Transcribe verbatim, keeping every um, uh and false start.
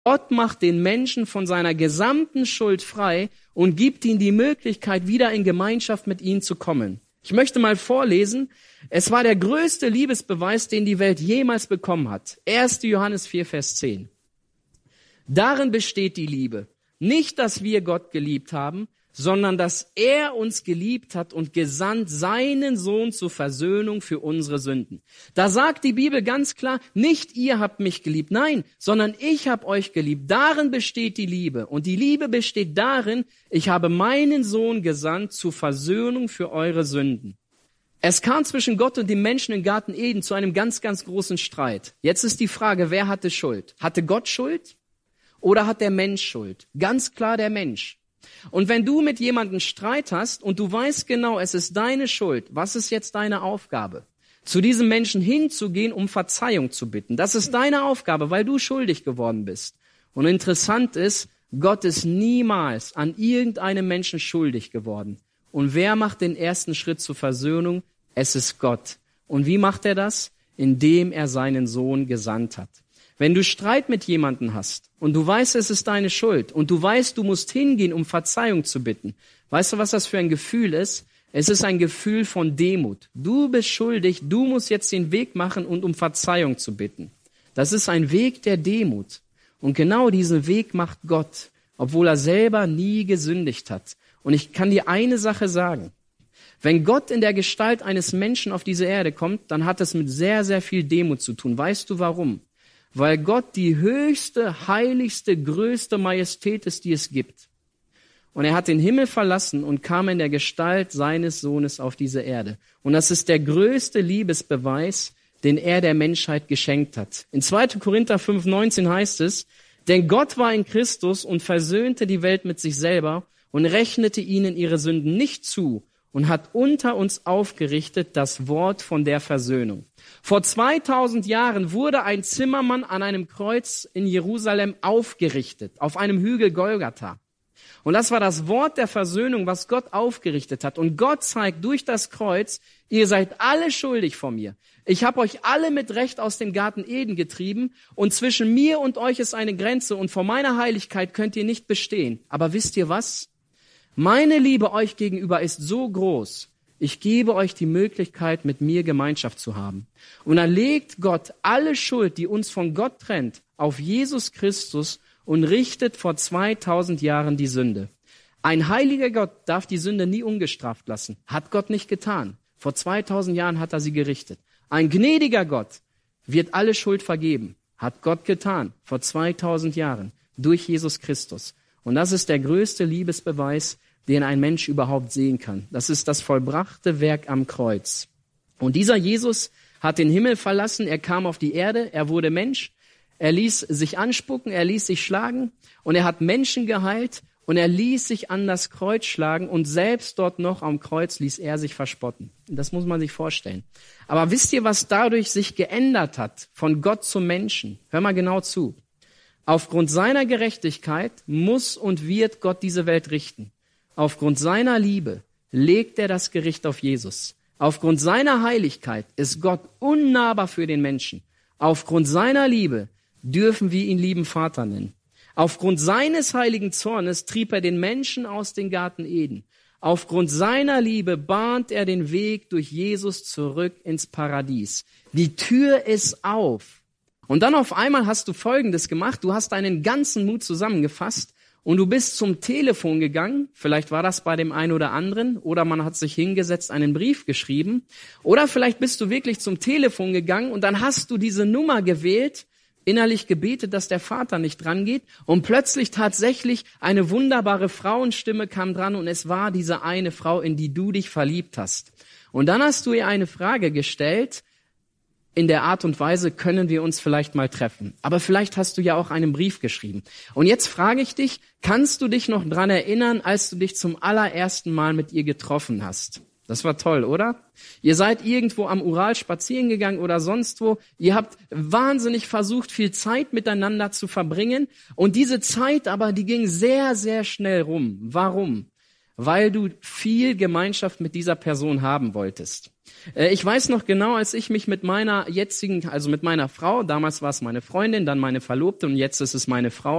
Gott macht den Menschen von seiner gesamten Schuld frei und gibt ihm die Möglichkeit, wieder in Gemeinschaft mit ihm zu kommen. Ich möchte mal vorlesen. Es war der größte Liebesbeweis, den die Welt jemals bekommen hat. erster Johannes vier, Vers zehn. Darin besteht die Liebe. Nicht, dass wir Gott geliebt haben, sondern dass er uns geliebt hat und gesandt seinen Sohn zur Versöhnung für unsere Sünden. Da sagt die Bibel ganz klar, nicht ihr habt mich geliebt, nein, sondern ich habe euch geliebt. Darin besteht die Liebe. Und die Liebe besteht darin, ich habe meinen Sohn gesandt zur Versöhnung für eure Sünden. Es kam zwischen Gott und dem Menschen im Garten Eden zu einem ganz, ganz großen Streit. Jetzt ist die Frage, wer hatte Schuld? Hatte Gott Schuld oder hat der Mensch Schuld? Ganz klar der Mensch. Und wenn du mit jemandem Streit hast und du weißt genau, es ist deine Schuld, was ist jetzt deine Aufgabe? Zu diesem Menschen hinzugehen, um Verzeihung zu bitten. Das ist deine Aufgabe, weil du schuldig geworden bist. Und interessant ist, Gott ist niemals an irgendeinem Menschen schuldig geworden. Und wer macht den ersten Schritt zur Versöhnung? Es ist Gott. Und wie macht er das? Indem er seinen Sohn gesandt hat. Wenn du Streit mit jemandem hast und du weißt, es ist deine Schuld und du weißt, du musst hingehen, um Verzeihung zu bitten, weißt du, was das für ein Gefühl ist? Es ist ein Gefühl von Demut. Du bist schuldig, du musst jetzt den Weg machen und um Verzeihung zu bitten. Das ist ein Weg der Demut. Und genau diesen Weg macht Gott, obwohl er selber nie gesündigt hat. Und ich kann dir eine Sache sagen. Wenn Gott in der Gestalt eines Menschen auf diese Erde kommt, dann hat es mit sehr, sehr viel Demut zu tun. Weißt du warum? Weil Gott die höchste, heiligste, größte Majestät ist, die es gibt. Und er hat den Himmel verlassen und kam in der Gestalt seines Sohnes auf diese Erde. Und das ist der größte Liebesbeweis, den er der Menschheit geschenkt hat. In zweiter Korinther fünf, neunzehn heißt es, denn Gott war in Christus und versöhnte die Welt mit sich selber und rechnete ihnen ihre Sünden nicht zu und hat unter uns aufgerichtet das Wort von der Versöhnung. Vor zweitausend Jahren wurde ein Zimmermann an einem Kreuz in Jerusalem aufgerichtet, auf einem Hügel Golgatha. Und das war das Wort der Versöhnung, was Gott aufgerichtet hat. Und Gott zeigt durch das Kreuz, ihr seid alle schuldig vor mir. Ich habe euch alle mit Recht aus dem Garten Eden getrieben und zwischen mir und euch ist eine Grenze und vor meiner Heiligkeit könnt ihr nicht bestehen. Aber wisst ihr was? Meine Liebe euch gegenüber ist so groß, ich gebe euch die Möglichkeit, mit mir Gemeinschaft zu haben. Und dann legt Gott alle Schuld, die uns von Gott trennt, auf Jesus Christus und richtet vor zweitausend Jahren die Sünde. Ein heiliger Gott darf die Sünde nie ungestraft lassen. Hat Gott nicht getan. Vor zweitausend Jahren hat er sie gerichtet. Ein gnädiger Gott wird alle Schuld vergeben. Hat Gott getan. Vor zweitausend Jahren. Durch Jesus Christus. Und das ist der größte Liebesbeweis, den ein Mensch überhaupt sehen kann. Das ist das vollbrachte Werk am Kreuz. Und dieser Jesus hat den Himmel verlassen, er kam auf die Erde, er wurde Mensch, er ließ sich anspucken, er ließ sich schlagen und er hat Menschen geheilt und er ließ sich an das Kreuz schlagen und selbst dort noch am Kreuz ließ er sich verspotten. Das muss man sich vorstellen. Aber wisst ihr, was dadurch sich geändert hat, von Gott zum Menschen? Hör mal genau zu. Aufgrund seiner Gerechtigkeit muss und wird Gott diese Welt richten. Aufgrund seiner Liebe legt er das Gericht auf Jesus. Aufgrund seiner Heiligkeit ist Gott unnahbar für den Menschen. Aufgrund seiner Liebe dürfen wir ihn lieben Vater nennen. Aufgrund seines heiligen Zornes trieb er den Menschen aus dem Garten Eden. Aufgrund seiner Liebe bahnt er den Weg durch Jesus zurück ins Paradies. Die Tür ist auf. Und dann auf einmal hast du Folgendes gemacht. Du hast deinen ganzen Mut zusammengefasst und du bist zum Telefon gegangen. Vielleicht war das bei dem einen oder anderen. Oder man hat sich hingesetzt, einen Brief geschrieben. Oder vielleicht bist du wirklich zum Telefon gegangen und dann hast du diese Nummer gewählt, innerlich gebetet, dass der Vater nicht dran geht. Und plötzlich tatsächlich eine wunderbare Frauenstimme kam dran und es war diese eine Frau, in die du dich verliebt hast. Und dann hast du ihr eine Frage gestellt, in der Art und Weise, können wir uns vielleicht mal treffen. Aber vielleicht hast du ja auch einen Brief geschrieben. Und jetzt frage ich dich, kannst du dich noch dran erinnern, als du dich zum allerersten Mal mit ihr getroffen hast? Das war toll, oder? Ihr seid irgendwo am Ural spazieren gegangen oder sonst wo. Ihr habt wahnsinnig versucht, viel Zeit miteinander zu verbringen. Und diese Zeit aber, die ging sehr, sehr schnell rum. Warum? Weil du viel Gemeinschaft mit dieser Person haben wolltest. Äh, ich weiß noch genau, als ich mich mit meiner jetzigen, also mit meiner Frau, damals war es meine Freundin, dann meine Verlobte und jetzt ist es meine Frau,